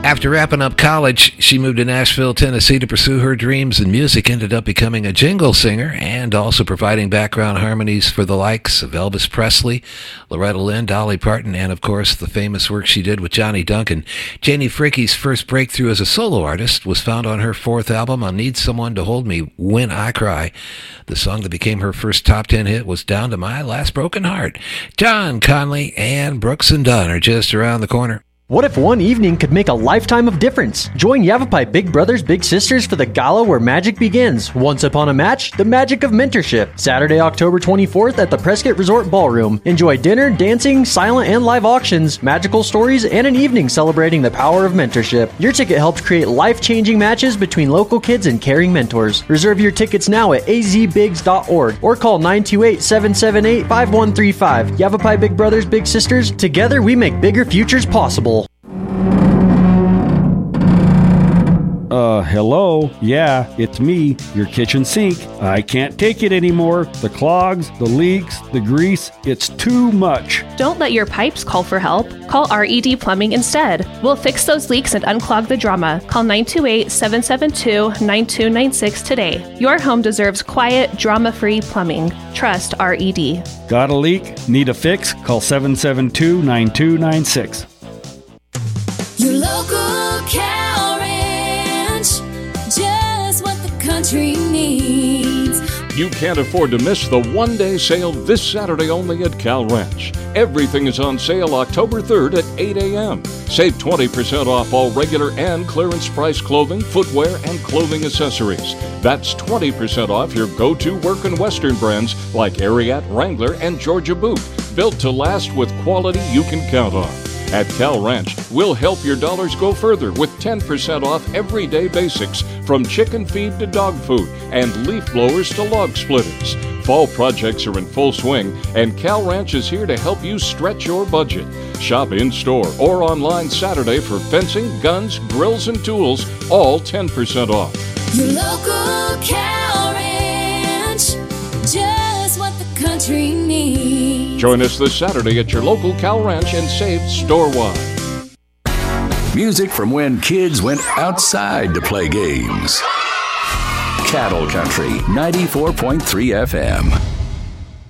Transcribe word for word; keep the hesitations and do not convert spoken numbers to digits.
After wrapping up college, she moved to Nashville, Tennessee to pursue her dreams in music, ended up becoming a jingle singer and also providing background harmonies for the likes of Elvis Presley, Loretta Lynn, Dolly Parton, and of course the famous work she did with Johnny Duncan. Janie Fricke's first breakthrough as a solo artist was found on her fourth album, I Need Someone to Hold Me When I Cry. The song that became her first top ten hit was Down to My Last Broken Heart. John Conley and Brooks and Dunn are just around the corner. What if one evening could make a lifetime of difference? Join Yavapai Big Brothers Big Sisters for the gala where magic begins. Once upon a match, the magic of mentorship. Saturday, October twenty-fourth at the Prescott Resort Ballroom. Enjoy dinner, dancing, silent and live auctions, magical stories, and an evening celebrating the power of mentorship. Your ticket helps create life-changing matches between local kids and caring mentors. Reserve your tickets now at a z bigs dot org or call nine two eight, seven seven eight, five one three five. Yavapai Big Brothers Big Sisters. Together we make bigger futures possible. Uh, hello? Yeah, it's me, your kitchen sink. I can't take it anymore. The clogs, the leaks, the grease, it's too much. Don't let your pipes call for help. Call R E D Plumbing instead. We'll fix those leaks and unclog the drama. Call nine two eight, seven seven two, nine two nine six today. Your home deserves quiet, drama-free plumbing. Trust R E D. Got a leak? Need a fix? Call seven seven two, nine two nine six. Your local Cal Ranch, just what the country needs. You can't afford to miss the one-day sale this Saturday only at Cal Ranch. Everything is on sale October third at eight a.m. Save twenty percent off all regular and clearance price clothing, footwear, and clothing accessories. That's twenty percent off your go-to work and western brands like Ariat, Wrangler, and Georgia Boot. Built to last with quality you can count on. At Cal Ranch, we'll help your dollars go further with ten percent off everyday basics, from chicken feed to dog food and leaf blowers to log splitters. Fall projects are in full swing, and Cal Ranch is here to help you stretch your budget. Shop in-store or online Saturday for fencing, guns, grills, and tools, all ten percent off. Your local Cal Ranch, just what the country needs. Join us this Saturday at your local Cal Ranch and save store-wide. Music from when kids went outside to play games. Cattle Country, ninety-four point three F M.